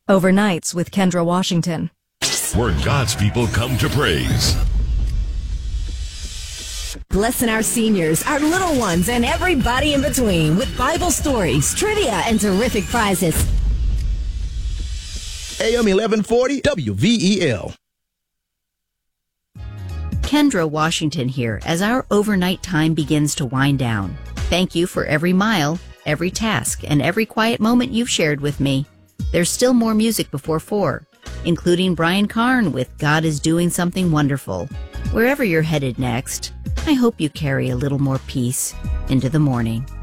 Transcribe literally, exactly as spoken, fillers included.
Overnights with Kendra Washington. Where God's people come to praise. Blessing our seniors, our little ones, and everybody in between with Bible stories, trivia, and terrific prizes. A M eleven forty W V E L. Kendra Washington here as our overnight time begins to wind down. Thank you for every mile, every task, and every quiet moment you've shared with me. There's still more music before four, including Brian Karn with God is Doing Something Wonderful. Wherever you're headed next, I hope you carry a little more peace into the morning.